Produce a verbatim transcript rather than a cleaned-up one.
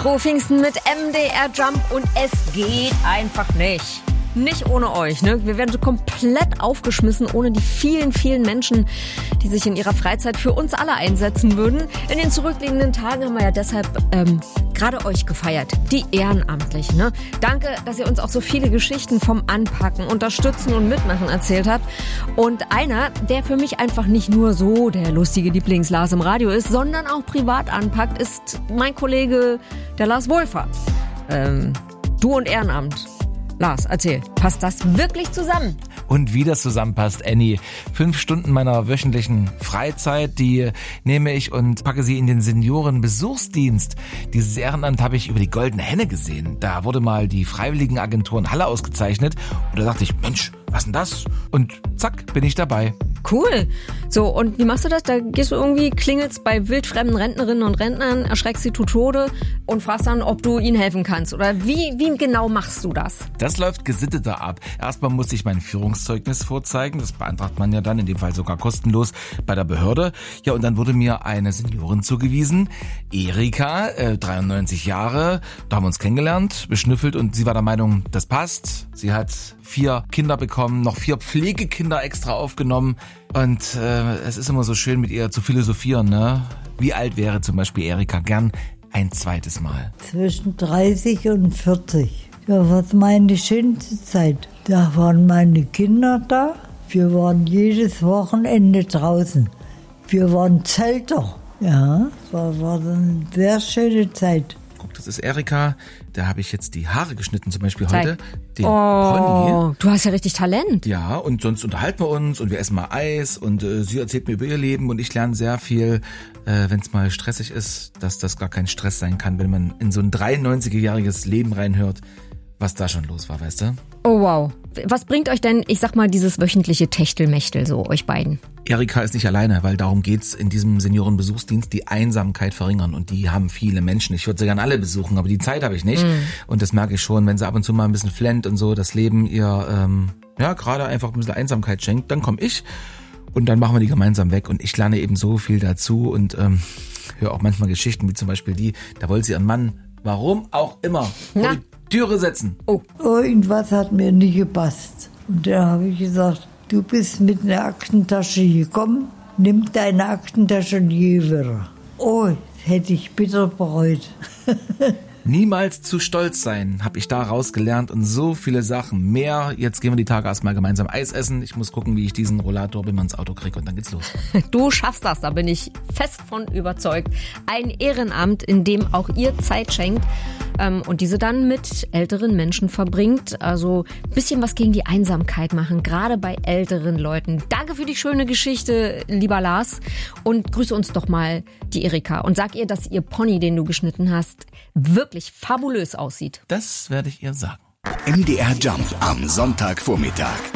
Frohe Pfingsten mit M D R Jump und es geht einfach nicht. Nicht ohne euch, ne? Wir werden so komplett aufgeschmissen ohne die vielen, vielen Menschen, die sich in ihrer Freizeit für uns alle einsetzen würden. In den zurückliegenden Tagen haben wir ja deshalb ähm, gerade euch gefeiert, die Ehrenamtlichen, ne? Danke, dass ihr uns auch so viele Geschichten vom Anpacken, Unterstützen und Mitmachen erzählt habt. Und einer, der für mich einfach nicht nur so der lustige Lieblings-Lars im Radio ist, sondern auch privat anpackt, ist mein Kollege, der Lars Wohlfahrt. Ähm, du und Ehrenamt. Lars, erzähl, passt das wirklich zusammen? Und wie das zusammenpasst, Annie. Fünf Stunden meiner wöchentlichen Freizeit, die nehme ich und packe sie in den Seniorenbesuchsdienst. Dieses Ehrenamt habe ich über die Goldene Henne gesehen. Da wurde mal die Freiwilligenagentur in Halle ausgezeichnet. Und da dachte ich, Mensch, was denn das? Und zack, bin ich dabei. Cool. So, und wie machst du das? Da gehst du irgendwie, klingelst bei wildfremden Rentnerinnen und Rentnern, erschreckst sie zu Tode und fragst dann, ob du ihnen helfen kannst. Oder wie, wie genau machst du das? Das läuft gesitteter ab. Erstmal muss ich mein Führungszeugnis vorzeigen. Das beantragt man ja dann, in dem Fall sogar kostenlos, bei der Behörde. Ja, und dann wurde mir eine Seniorin zugewiesen. Erika, äh, dreiundneunzig Jahre. Da haben wir uns kennengelernt, beschnüffelt und sie war der Meinung, das passt. Sie hat vier Kinder bekommen, noch vier Pflegekinder extra aufgenommen. Und äh, es ist immer so schön, mit ihr zu philosophieren, ne? Wie alt wäre zum Beispiel Erika gern ein zweites Mal? Zwischen dreißig und vierzig. Ja, was meine schönste Zeit. Da waren meine Kinder da. Wir waren jedes Wochenende draußen. Wir waren Zelter. Ja, war, war eine sehr schöne Zeit. Guck, das ist Erika. Da habe ich jetzt die Haare geschnitten, zum Beispiel Zeig. heute. Den oh, Pony. Du hast ja richtig Talent. Ja, und sonst unterhalten wir uns und wir essen mal Eis und äh, sie erzählt mir über ihr Leben und ich lerne sehr viel, äh, wenn es mal stressig ist, dass das gar kein Stress sein kann, wenn man in so ein dreiundneunzigjähriges Leben reinhört, was da schon los war, weißt du? Oh wow. Was bringt euch denn, ich sag mal, dieses wöchentliche Techtelmechtel so, euch beiden? Erika ist nicht alleine, weil darum geht's in diesem Seniorenbesuchsdienst, die Einsamkeit verringern und die haben viele Menschen. Ich würde sie gerne alle besuchen, aber die Zeit habe ich nicht. Mm. Und das merke ich schon, wenn sie ab und zu mal ein bisschen flennt und so, das Leben ihr ähm, ja gerade einfach ein bisschen Einsamkeit schenkt, dann komme ich und dann machen wir die gemeinsam weg und ich lerne eben so viel dazu und ähm, höre auch manchmal Geschichten, wie zum Beispiel die, da wollte sie ihren Mann, warum auch immer, vor die Türe setzen. Oh. Irgendwas hat mir nicht gepasst. Und da habe ich gesagt, du bist mit einer Aktentasche gekommen, nimm deine Aktentasche und geh wieder. Oh, das hätte ich bitter bereut. Niemals zu stolz sein, habe ich da rausgelernt und so viele Sachen mehr. Jetzt gehen wir die Tage erstmal gemeinsam Eis essen. Ich muss gucken, wie ich diesen Rollator immer ins Auto kriege und dann geht's los. Du schaffst das, da bin ich fest von überzeugt. Ein Ehrenamt, in dem auch ihr Zeit schenkt ähm, und diese dann mit älteren Menschen verbringt. Also ein bisschen was gegen die Einsamkeit machen, gerade bei älteren Leuten. Danke für die schöne Geschichte, lieber Lars. Und grüße uns doch mal die Erika und sag ihr, dass ihr Pony, den du geschnitten hast, wirklich fabulös aussieht. Das werde ich ihr sagen. M D R Jump am Sonntagvormittag.